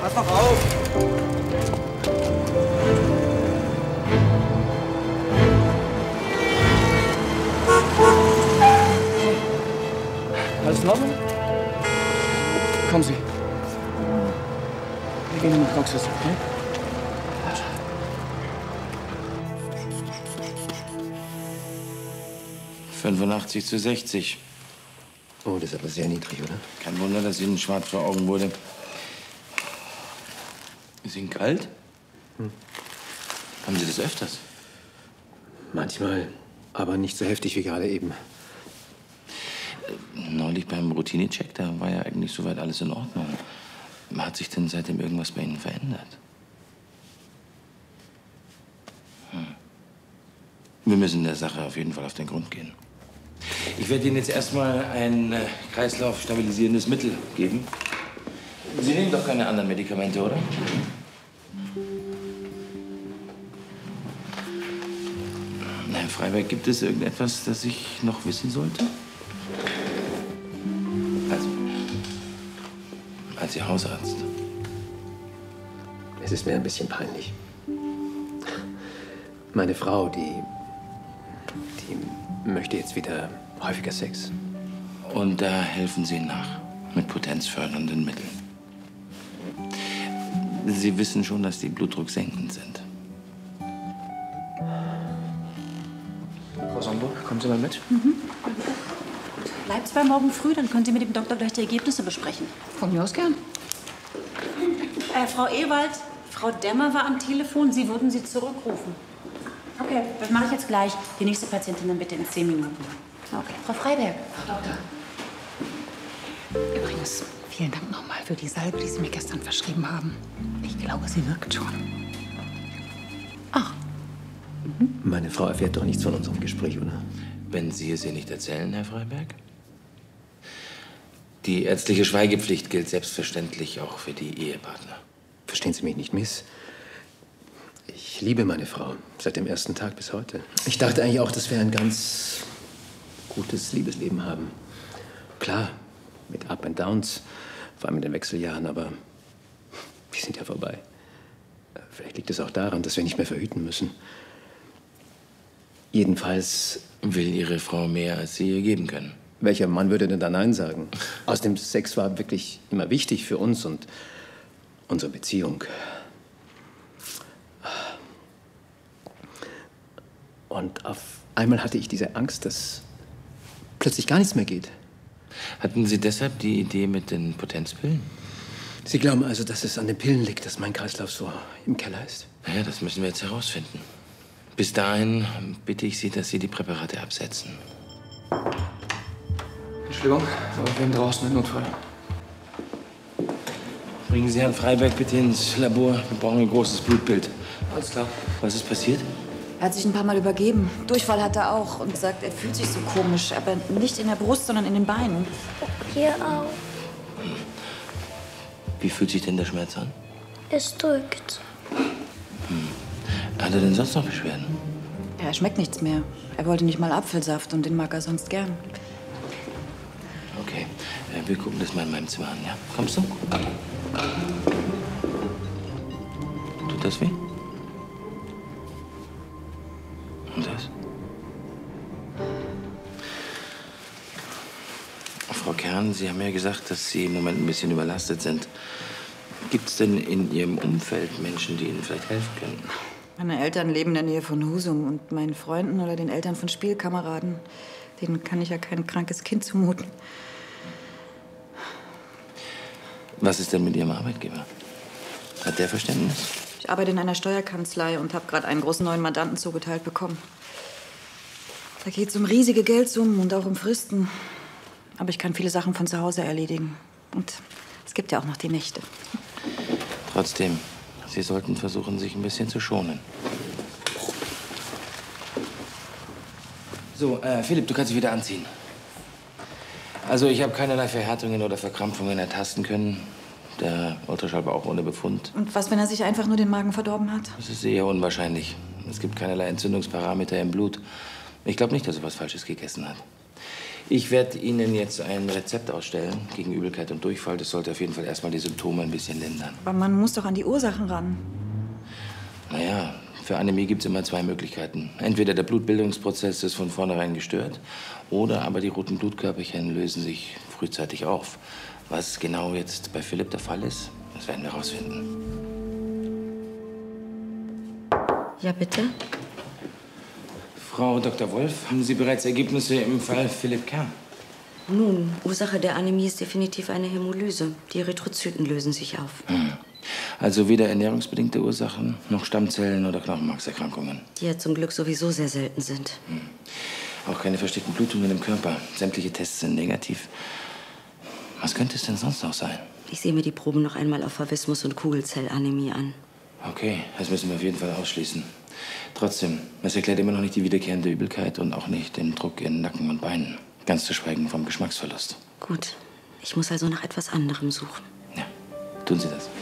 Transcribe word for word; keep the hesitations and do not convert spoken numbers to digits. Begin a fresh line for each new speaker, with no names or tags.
Pass doch auf! Alles in Ordnung? Kommen Sie. Wir gehen in die Praxis, okay?
fünfundachtzig zu sechzig.
Oh, das ist aber sehr niedrig, oder?
Kein Wunder, dass Ihnen schwarz vor Augen wurde. Ist Ihnen kalt? Hm. Haben Sie das öfters?
Manchmal, aber nicht so heftig wie gerade eben.
Neulich beim Routinecheck, da war ja eigentlich soweit alles in Ordnung. Hat sich denn seitdem irgendwas bei Ihnen verändert? Hm. Wir müssen der Sache auf jeden Fall auf den Grund gehen. Ich werde Ihnen jetzt erstmal ein äh, kreislaufstabilisierendes Mittel geben. Sie nehmen doch keine anderen Medikamente, oder? Herr Freiberg, gibt es irgendetwas, das ich noch wissen sollte? Also, als Ihr Hausarzt.
Es ist mir ein bisschen peinlich. Meine Frau, die, die möchte jetzt wieder häufiger Sex.
Und da helfen Sie nach mit potenzfördernden Mitteln. Sie wissen schon, dass die blutdrucksenkend sind.
Frau Somburg, kommen Sie mal mit.
Mhm. Bleibt zwar morgen früh, dann können Sie mit dem Doktor gleich die Ergebnisse besprechen.
Von mir aus gern.
Äh, Frau Ewald, Frau Dämmer war am Telefon. Sie würden Sie zurückrufen. Okay, das mache ich jetzt gleich. Die nächste Patientin dann bitte in zehn Minuten. Okay. Frau Freiberg.
Frau Doktor. Übrigens, vielen Dank nochmal für die Salbe, die Sie mir gestern verschrieben haben. Ich glaube, sie wirkt schon. Ach.
Mhm. Meine Frau erfährt doch nichts von unserem Gespräch, oder?
Wenn Sie es ihr nicht erzählen, Herr Freiberg? Die ärztliche Schweigepflicht gilt selbstverständlich auch für die Ehepartner.
Verstehen Sie mich nicht miss. Ich liebe meine Frau, seit dem ersten Tag bis heute. Ich dachte eigentlich auch, dass wir ein ganz gutes Liebesleben haben. Klar, mit Up and Downs, vor allem in den Wechseljahren, aber die sind ja vorbei. Vielleicht liegt es auch daran, dass wir nicht mehr verhüten müssen. Jedenfalls...
Will Ihre Frau mehr, als Sie ihr geben können?
Welcher Mann würde denn da Nein sagen? Außerdem, Sex war wirklich immer wichtig für uns und unsere Beziehung. Und auf einmal hatte ich diese Angst, dass plötzlich gar nichts mehr geht.
Hatten Sie deshalb die Idee mit den Potenzpillen?
Sie glauben also, dass es an den Pillen liegt, dass mein Kreislauf so im Keller ist?
Ja, das müssen wir jetzt herausfinden. Bis dahin bitte ich Sie, dass Sie die Präparate absetzen.
Entschuldigung, aber wir haben draußen einen Notfall.
Bringen Sie Herrn Freiberg bitte ins Labor. Wir brauchen ein großes Blutbild.
Alles klar.
Was ist passiert?
Er hat sich ein paar Mal übergeben. Durchfall hat er auch und sagt, er fühlt sich so komisch. Aber nicht in der Brust, sondern in den Beinen.
Hier auch.
Wie fühlt sich denn der Schmerz an?
Es drückt.
Hm. Hat er denn sonst noch Beschwerden?
Ja, er schmeckt nichts mehr. Er wollte nicht mal Apfelsaft und den mag er sonst gern.
Okay, äh, wir gucken das mal in meinem Zimmer an, ja? Kommst du? Tut das weh? Und das? Frau Kern, Sie haben ja gesagt, dass Sie im Moment ein bisschen überlastet sind. Gibt es denn in Ihrem Umfeld Menschen, die Ihnen vielleicht helfen können?
Meine Eltern leben in der Nähe von Husum und meinen Freunden oder den Eltern von Spielkameraden, denen kann ich ja kein krankes Kind zumuten.
Was ist denn mit Ihrem Arbeitgeber? Hat der Verständnis?
Ich arbeite in einer Steuerkanzlei und habe gerade einen großen neuen Mandanten zugeteilt bekommen. Da geht es um riesige Geldsummen und auch um Fristen. Aber ich kann viele Sachen von zu Hause erledigen. Und es gibt ja auch noch die Nächte.
Trotzdem, Sie sollten versuchen, sich ein bisschen zu schonen. So, äh, Philipp, du kannst dich wieder anziehen. Also, ich habe keinerlei Verhärtungen oder Verkrampfungen ertasten können. Der Ultraschall war auch ohne Befund.
Und was, wenn er sich einfach nur den Magen verdorben hat?
Das ist eher unwahrscheinlich. Es gibt keinerlei Entzündungsparameter im Blut. Ich glaube nicht, dass er was Falsches gegessen hat. Ich werde Ihnen jetzt ein Rezept ausstellen gegen Übelkeit und Durchfall. Das sollte auf jeden Fall erstmal die Symptome ein bisschen lindern.
Aber man muss doch an die Ursachen ran.
Naja, für Anämie gibt es immer zwei Möglichkeiten. Entweder der Blutbildungsprozess ist von vornherein gestört oder aber die roten Blutkörperchen lösen sich frühzeitig auf. Was genau jetzt bei Philipp der Fall ist, das werden wir rausfinden.
Ja, bitte?
Frau Doktor Wolf, haben Sie bereits Ergebnisse im Fall Philipp Kern?
Nun, Ursache der Anämie ist definitiv eine Hämolyse. Die Erythrozyten lösen sich auf.
Hm. Also weder ernährungsbedingte Ursachen, noch Stammzellen oder Knochenmarkserkrankungen.
Die ja zum Glück sowieso sehr selten sind.
Hm. Auch keine versteckten Blutungen im Körper. Sämtliche Tests sind negativ. Was könnte es denn sonst noch sein?
Ich sehe mir die Proben noch einmal auf Favismus und Kugelzellanämie an.
Okay, das müssen wir auf jeden Fall ausschließen. Trotzdem, das erklärt immer noch nicht die wiederkehrende Übelkeit und auch nicht den Druck in Nacken und Beinen. Ganz zu schweigen vom Geschmacksverlust.
Gut, ich muss also nach etwas anderem suchen.
Ja, tun Sie das.